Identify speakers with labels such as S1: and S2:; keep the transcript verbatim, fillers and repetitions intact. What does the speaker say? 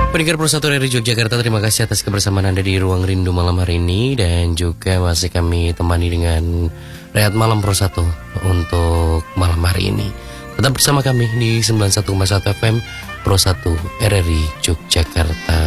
S1: Pendengar Pro satu dari Yogyakarta, terima kasih atas kebersamaan Anda di Ruang Rindu malam hari ini. Dan juga masih kami temani dengan Rehat Malam Pro satu untuk malam hari ini. Tetap bersama kami di sembilan puluh satu koma satu F M Pro satu R R I Yogyakarta.